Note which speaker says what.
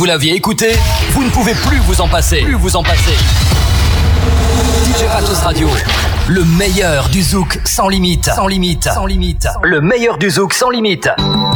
Speaker 1: Vous l'aviez écouté, vous ne pouvez plus vous en passer. DJ Matos Radio, le meilleur du zouk sans limite. Le meilleur du zouk sans limite.